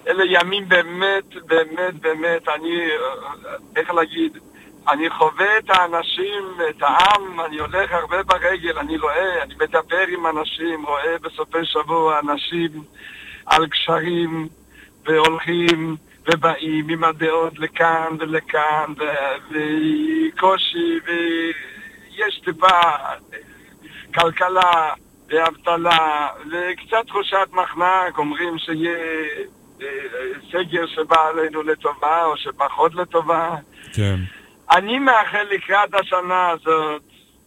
אלה ימים באמת, באמת, באמת, איך להגיד, אני חווה את האנשים, את העם, אני הולך הרבה ברגל, אני רואה, אני מדבר עם אנשים, רואה בסופי שבוע אנשים על קשרים, והולכים ובאים עם הדעות לכאן ולכאן, וקושי, ויש טיפה כלכלה ואבטלה, וקצת תחושת מחנק, אומרים שיהיה סגר שבא עלינו לטובה או שפחות לטובה. כן. אני מאחל לקראת השנה הזאת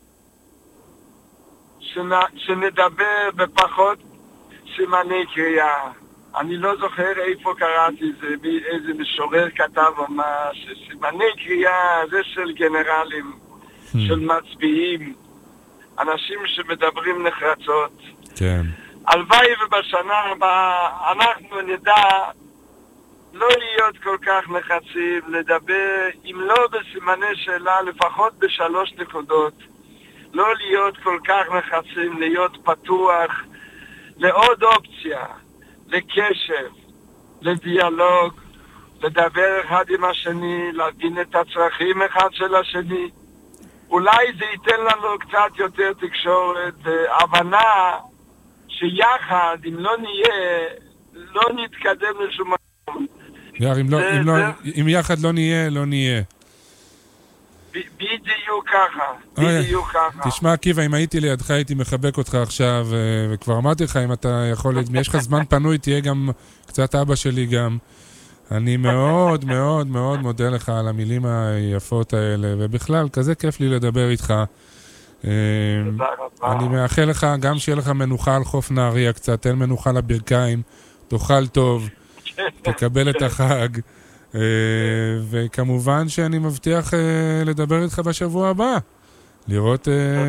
שנדבר בפחות סימני קריאה. אני לא זוכר איפה קראתי זה, איזה משורר כתב או מה, שסימני קריאה זה של גנרלים, של מצביעים, אנשים שמדברים נחרצות. כן. הלוואי ובשנה הבאה אנחנו נדע לא להיות כל כך נחרצים, לדבר, אם לא בסימני שאלה, לפחות בשלוש נקודות. לא להיות כל כך נחרצים, להיות פתוח לעוד אופציה, לקשב, לדיאלוג, לדבר אחד עם השני, להבין את הצרכים אחד של השני. אולי זה ייתן לנו קצת יותר תקשורת והבנה שיחד, אם לא נהיה, לא נתקדם לשום מקום. אם יחד לא נהיה, לא נהיה. בדיוק ככה, בדיוק ככה. תשמע, עקיבא, אם הייתי לידך, הייתי מחבק אותך עכשיו, וכבר אמרתי לך, אם אתה יכול, אם יש לך זמן פנוי, תהיה גם קצת אבא שלי גם. אני מאוד מאוד מאוד מודה לך על המילים היפות האלה, ובכלל, כזה כיף לי לדבר איתך. אני מאחל לך גם שיהיה לך מנוחה על חוף נהריה קצת, תן מנוחה לברכיים, תאכל טוב, תקבל את החג, וכמובן שאני מבטיח לדבר איתך בשבוע הבא, לראות...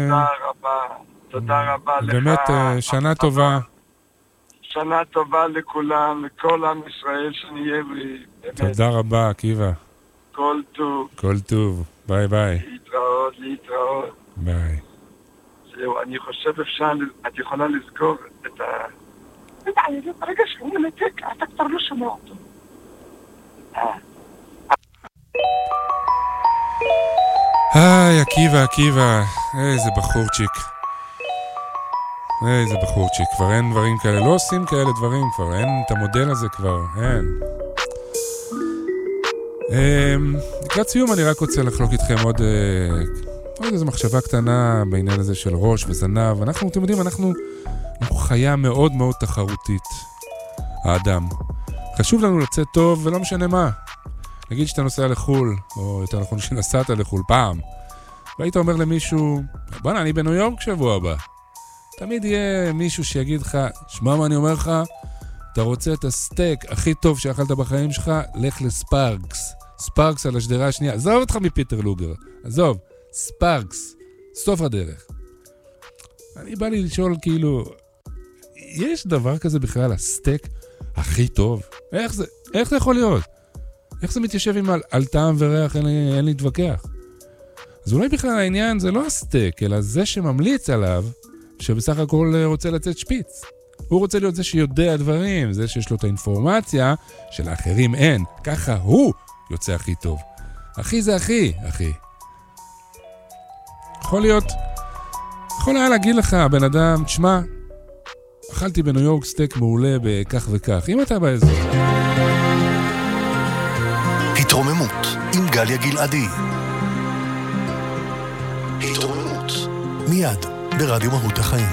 תודה רבה לך. באמת, שנה טובה. שנה טובה לכולם, לכל עם ישראל שנהיה בלי. תודה רבה, עקיבא. כל טוב. כל טוב. ביי ביי. להתראות. ביי. זהו, אני חושב את יכולה לסגור את ה... ברגע שהוא מנתק, אתה כבר לא שומע אותו. עקיבא, איזה בחורצ'יק. איזה בחורצ'יק, כבר אין דברים כאלה, לא עושים כאלה דברים כבר, אין את המודל הזה כבר, אין. לקראת סיום אני רק רוצה לחלוק איתכם עוד איזו מחשבה קטנה בעניין הזה של ראש וזנב. אתם יודעים, אנחנו חיה מאוד מאוד תחרותית, האדם. חשוב לנו לצאת טוב ולא משנה מה. נגיד שאתה נוסע לחול, או יותר נכון שנסעת לחול פעם, והיית אומר למישהו, בוא'נה, אני בניו יורק שבוע הבא. תמיד יהיה מישהו שיגיד לך, שמע מה אני אומר לך, אתה רוצה את הסטייק הכי טוב שאכלת בחיים שלך, לך לספארקס. ספארקס על השדרה השנייה. עזוב אותך מפיטר לוגר. עזוב. ספארקס. סוף הדרך. אני בא לי לשאול כאילו, יש דבר כזה בכלל, הסטייק הכי טוב? איך זה יכול להיות? איך זה מתיישב עם על טעם וריח? אין להתווכח. אז אולי בכלל העניין זה לא הסטייק, אלא זה שממליץ עליו, שבסך הכל רוצה לצאת שפיץ. הוא רוצה להיות זה שיודע דברים, זה שיש לו את האינפורמציה שלאחרים אין. ככה הוא יוצא הכי טוב. אחי זה אחי. יכול היה להגיד לך, בן אדם, תשמע, אכלתי בניו יורק סטייק מעולה בכך וכך. אם אתה באזור. התרוממות עם גליה גלעדי. התרוממות. מיד ברדיו מהות החיים.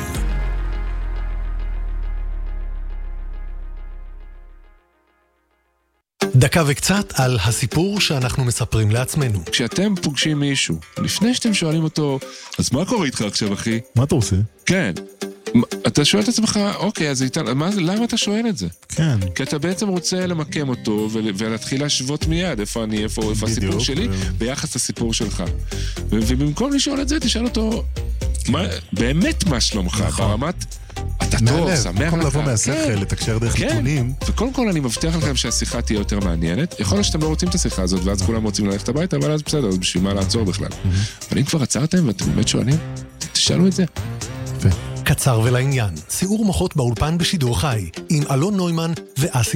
דקה וקצת על הסיפור שאנחנו מספרים לעצמנו. כשאתם פוגשים מישהו, לפני שאתם שואלים אותו, אז מה קורה איתך עכשיו, אחי? מה אתה עושה? כן. אתה שואל את עצמך, אוקיי, אז למה אתה שואל את זה? כן. כי אתה בעצם רוצה למקם אותו ולהתחיל להשוות מיד איפה אני, איפה הסיפור שלי, ביחס לסיפור שלך. ובמקום לשאול את זה, תשאל אותו, באמת מה שלומך? ברמת... אתה טוב, שמח לך. במקום לבוא מהשכל, לתקשר דרך נתונים. וקודם כל אני מבטיח לכם שהשיחה תהיה יותר מעניינת. יכול להיות שאתם לא רוצים את השיחה הזאת, ואז כולם רוצים ללכת הביתה, אבל אז בסדר, אז בשביל מה לעצור בכלל. אבל אם כבר עצרתם ואתם באמת שואלים, תשאלו את זה. קצר ולעניין, סיעור מוחות באולפן בשידור חי, עם אלון נוימן ואסי